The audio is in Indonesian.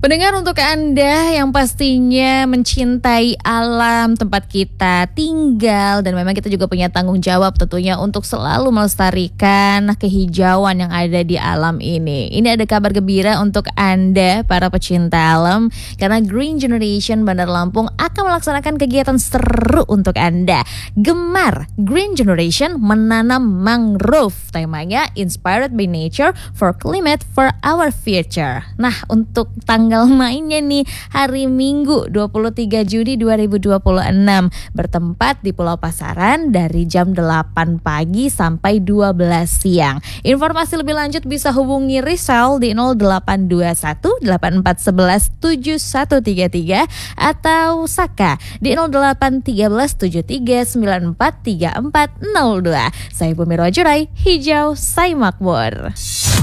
Pendengar, untuk Anda yang pastinya mencintai alam tempat kita tinggal, dan memang kita juga punya tanggung jawab tentunya untuk selalu melestarikan kehijauan yang ada di alam ini. Ini ada kabar gembira untuk Anda para pecinta alam, karena Green Generation Bandar Lampung akan melaksanakan kegiatan seru untuk Anda. Gemar Green Generation menanam mangrove. Temanya Inspired by Nature for Climate for Our Future. Nah, untuk tanggal mainnya nih, hari Minggu 23 Juni 2026, bertempat di Pulau Pasaran dari jam 8 pagi sampai 12 siang. Informasi lebih lanjut bisa hubungi Rizal di 0821 8411 7133 atau Saka di 0813 73 94 3402. Saya Bumi Rojurai, hijau saya makmur.